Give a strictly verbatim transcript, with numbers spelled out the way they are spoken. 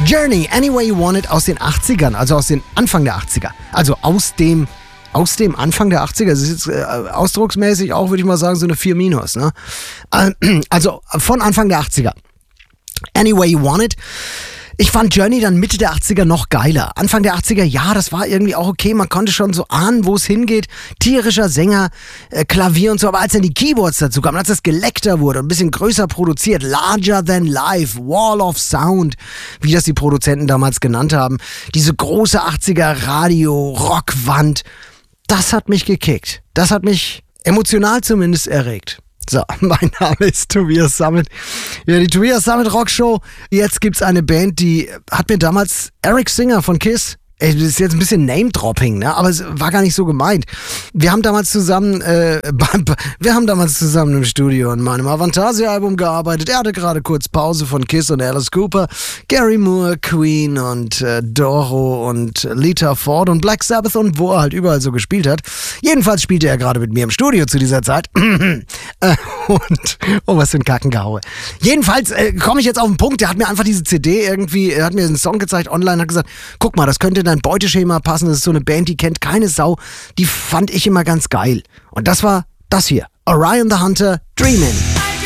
Journey, Any Way You Want It aus den achtzigern, also aus den Anfang der achtziger. Also aus dem, aus dem Anfang der achtziger. Das ist jetzt äh, ausdrucksmäßig auch, würde ich mal sagen, so eine vier minus. Ne? Also von Anfang der achtziger. Any Way You Want It. Ich fand Journey dann Mitte der achtziger noch geiler. Anfang der achtziger, ja, das war irgendwie auch okay. Man konnte schon so ahnen, wo es hingeht. Tierischer Sänger, äh, Klavier und so. Aber als dann die Keyboards dazu kamen, als das geleckter wurde, ein bisschen größer produziert, larger than life, Wall of Sound, wie das die Produzenten damals genannt haben. Diese große achtziger Radio-Rockwand, das hat mich gekickt. Das hat mich emotional zumindest erregt. So, mein Name ist Tobias Sammet. Ja, die Tobias Sammet Rockshow. Jetzt gibt's eine Band, die hat mir damals Eric Singer von Kiss. Ey, das ist jetzt ein bisschen Name-Dropping, ne? Aber es war gar nicht so gemeint. Wir haben damals zusammen, äh, wir haben damals zusammen im Studio an meinem Avantasia-Album gearbeitet. Er hatte gerade kurz Pause von Kiss und Alice Cooper, Gary Moore, Queen und äh, Doro und Lita Ford und Black Sabbath und wo er halt überall so gespielt hat. Jedenfalls spielte er gerade mit mir im Studio zu dieser Zeit. äh, und, oh, was für ein Kackengehaue. Jedenfalls äh, komme ich jetzt auf den Punkt. Der hat mir einfach diese C D irgendwie, er hat mir einen Song gezeigt online, hat gesagt, guck mal, das könnte dein Beuteschema passen. Das ist so eine Band, die kennt keine Sau. Die fand ich immer ganz geil. Und das war das hier. Orion the Hunter, Dreamin'.